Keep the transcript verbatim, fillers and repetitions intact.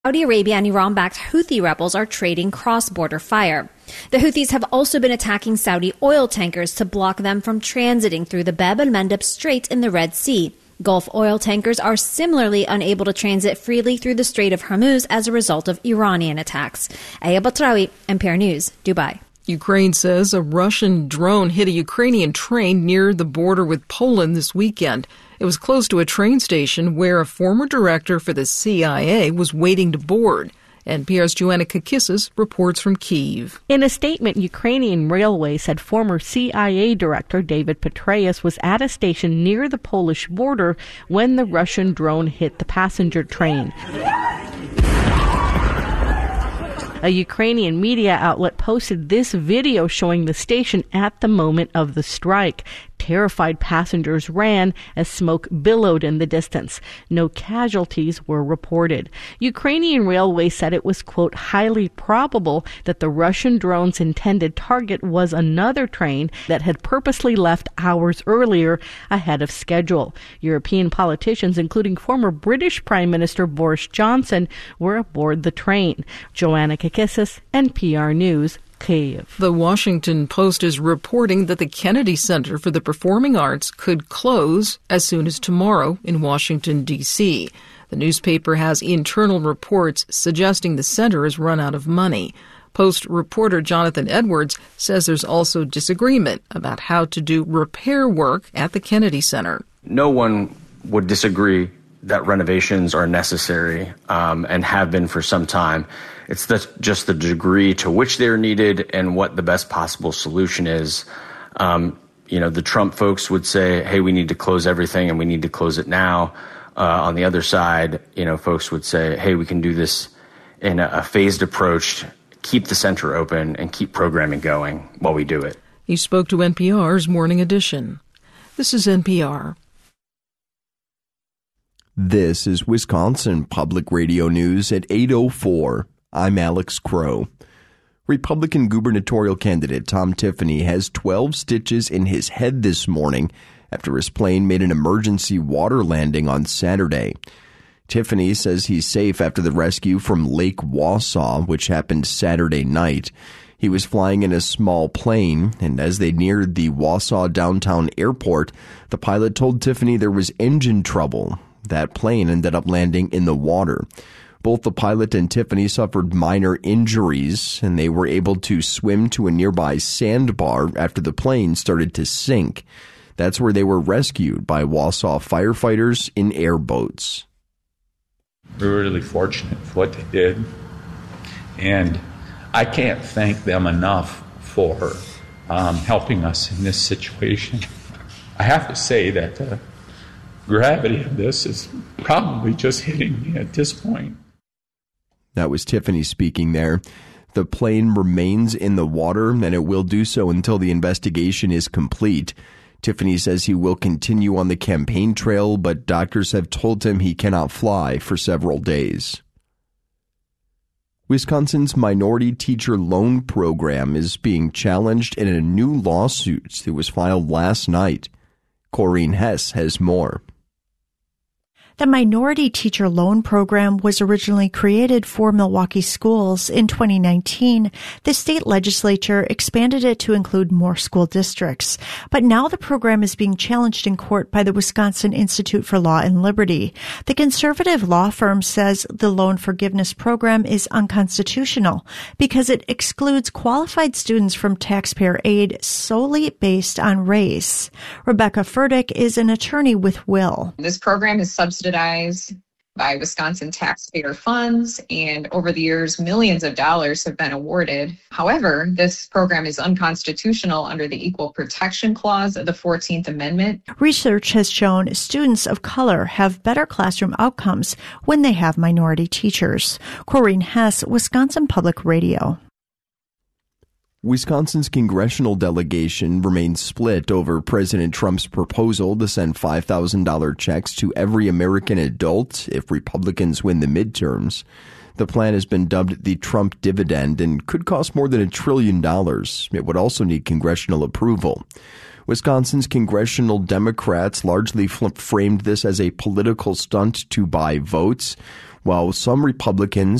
Saudi Arabia and Iran-backed Houthi rebels are trading cross-border fire. The Houthis have also been attacking Saudi oil tankers to block them from transiting through the Bab el-Mandeb Strait in the Red Sea. Gulf oil tankers are similarly unable to transit freely through the Strait of Hormuz as a result of Iranian attacks. Aya Batrawi, N P R News, Dubai. Ukraine says a Russian drone hit a Ukrainian train near the border with Poland this weekend. It was close to a train station where a former director for the C I A was waiting to board. N P R's Joanna Kakissis reports from Kyiv. In a statement, Ukrainian Railways said former C I A director David Petraeus was at a station near the Polish border when the Russian drone hit the passenger train. A Ukrainian media outlet posted this video showing the station at the moment of the strike. Terrified passengers ran as smoke billowed in the distance. No casualties were reported. Ukrainian Railways said it was, quote, highly probable that the Russian drone's intended target was another train that had purposely left hours earlier ahead of schedule. European politicians, including former British Prime Minister Boris Johnson, were aboard the train. Joanna Kakissis, N P R News, Kyiv. The Washington Post is reporting that the Kennedy Center for the Performing Arts could close as soon as tomorrow in Washington, D C. The newspaper has internal reports suggesting the center has run out of money. Post reporter Jonathan Edwards says there's also disagreement about how to do repair work at the Kennedy Center. No one would disagree that renovations are necessary um, and have been for some time. It's the, just the degree to which they're needed and what the best possible solution is. Um, you know, the Trump folks would say, hey, we need to close everything and we need to close it now. Uh, on the other side, you know, folks would say, hey, we can do this in a, a phased approach, keep the center open and keep programming going while we do it. He spoke to N P R's Morning Edition. This is N P R. This is Wisconsin Public Radio News at eight oh four. I'm Alex Crow. Republican gubernatorial candidate Tom Tiffany has twelve stitches in his head this morning after his plane made an emergency water landing on Saturday. Tiffany says he's safe after the rescue from Lake Wausau, which happened Saturday night. He was flying in a small plane, and as they neared the Wausau downtown airport, the pilot told Tiffany there was engine trouble. That plane ended up landing in the water. Both the pilot and Tiffany suffered minor injuries, and they were able to swim to a nearby sandbar after the plane started to sink. That's where they were rescued by Wausau firefighters in airboats. We were really fortunate for what they did, and I can't thank them enough for um, helping us in this situation. I have to say that the gravity of this is probably just hitting me at this point. That was Tiffany speaking there. The plane remains in the water, and it will do so until the investigation is complete. Tiffany says he will continue on the campaign trail, but doctors have told him he cannot fly for several days. Wisconsin's minority teacher loan program is being challenged in a new lawsuit that was filed last night. Corrine Hess has more. The Minority Teacher Loan Program was originally created for Milwaukee schools. In twenty nineteen, the state legislature expanded it to include more school districts. But now the program is being challenged in court by the Wisconsin Institute for Law and Liberty. The conservative law firm says the loan forgiveness program is unconstitutional because it excludes qualified students from taxpayer aid solely based on race. Rebecca Furtick is an attorney with Will. This program is subsidized by Wisconsin taxpayer funds, and over the years, millions of dollars have been awarded. However, this program is unconstitutional under the Equal Protection Clause of the fourteenth Amendment. Research has shown students of color have better classroom outcomes when they have minority teachers. Corrine Hess, Wisconsin Public Radio. Wisconsin's congressional delegation remains split over President Trump's proposal to send five thousand dollars checks to every American adult if Republicans win the midterms. The plan has been dubbed the Trump dividend and could cost more than a trillion dollars. It would also need congressional approval. Wisconsin's congressional Democrats largely framed this as a political stunt to buy votes, while some Republicans